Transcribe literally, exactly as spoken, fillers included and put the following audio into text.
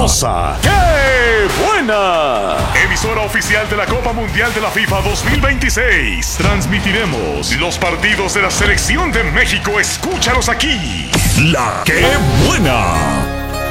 poderosa. ¡Qué buena! Emisora oficial de la Copa Mundial de la FIFA dos mil veintiséis. Transmitiremos los partidos de la Selección de México. Escúchalos aquí. La ¡Qué buena!